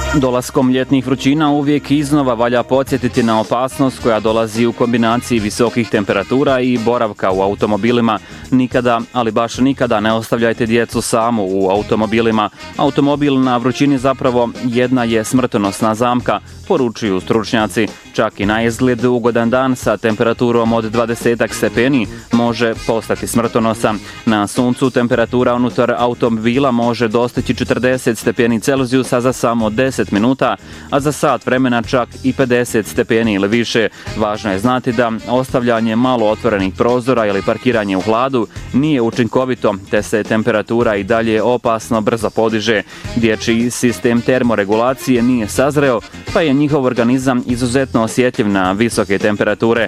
Dolaskom ljetnih vrućina uvijek iznova valja podsjetiti na opasnost koja dolazi u kombinaciji visokih temperatura i boravka u automobilima. Nikada, ali baš nikada ne ostavljajte djecu samu u automobilima. Automobil na vrućini zapravo jedna je smrtonosna zamka, poručuju stručnjaci. Čak i na izgled ugodan dan sa temperaturom od 20 stepeni može postati smrtonosan. Na suncu temperatura unutar automobila može dostići 40 stepeni Celzijusa za samo 10 minuta, a za sat vremena čak i 50 stepeni ili više. Važno je znati da ostavljanje malo otvorenih prozora ili parkiranje u hladu nije učinkovito, te se temperatura i dalje opasno brzo podiže. Dječji sistem termoregulacije nije sazreo, pa je njihov organizam izuzetno osjetljiv na visoke temperature.